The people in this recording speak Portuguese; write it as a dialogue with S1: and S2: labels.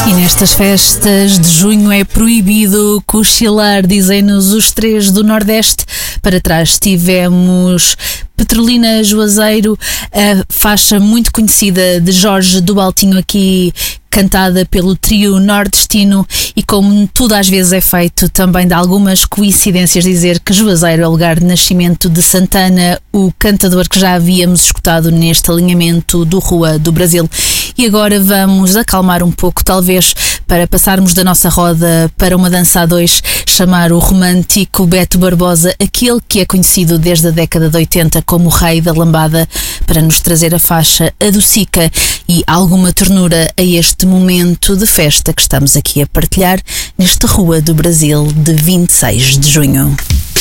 S1: E nestas festas de junho é proibido cochilar, dizem-nos os três do Nordeste. Para trás tivemos Petrolina Juazeiro, a faixa muito conhecida de Jorge do Altinho, aqui cantada pelo trio nordestino, e como tudo às vezes é feito, também de algumas coincidências dizer que Juazeiro é o lugar de nascimento de Santana, o cantador que já havíamos escutado neste alinhamento do Rua do Brasil. E agora vamos acalmar um pouco, talvez, para passarmos da nossa roda para uma dança a dois, chamar o romântico Beto Barbosa, aquele que é conhecido desde a década de 80 como o rei da lambada, para nos trazer a faixa Adocica e alguma ternura a este momento de festa que estamos aqui a partilhar nesta Rua do Brasil de 26 de junho.